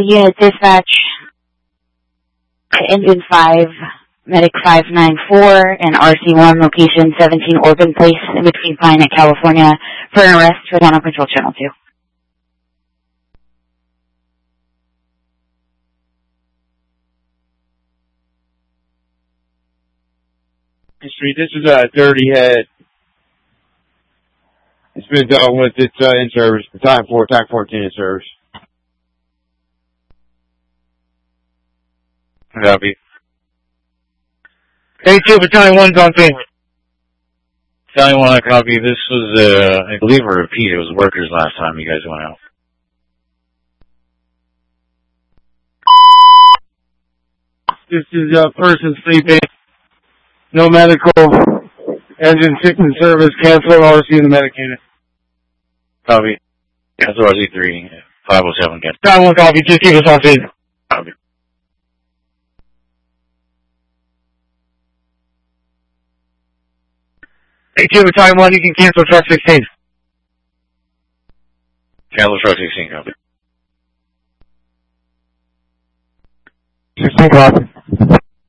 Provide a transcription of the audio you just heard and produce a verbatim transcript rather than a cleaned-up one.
unit dispatch to engine five, medic five nine four, and R C one, location seventeen Orban Place, in between Pine and California, for an arrest for down on control channel two. Street, this is a dirty head. It's been dealt with. It's uh, in service. Time four, T A C fourteen in service. Copy. A two, Battalion one's on scene. Battalion one, I copy. This was, uh, I believe a repeat. It was workers last time you guys went out. This is a person sleeping. No medical. Engine six in service. Cancel R C in the medic unit. Copy. Cancel R C three. five oh seven, get. Battalion one copy. Just keep us on scene. Copy. A two, Battalion one, you can cancel truck sixteen. Cancel truck sixteen, copy. sixteen, copy.